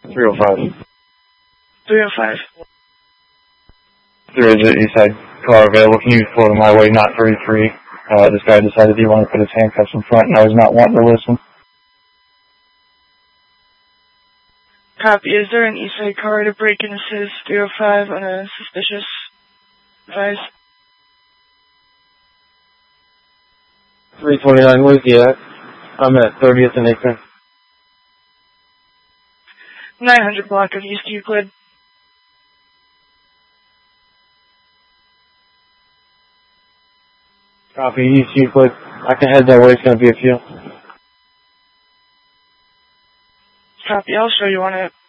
305. 305. There is an Eastside car available. Can you flow to my way, not 33? This guy decided he wanted to put his handcuffs in front, and I was not wanting to listen. Copy. Is there an Eastside car to break and assist 305 on a suspicious advice? 329, where's he at? I'm at 30th and Acre. 900 block of East Euclid. Copy, East Euclid. I can head that way, it's going to be a few. Copy. I'll show you on it.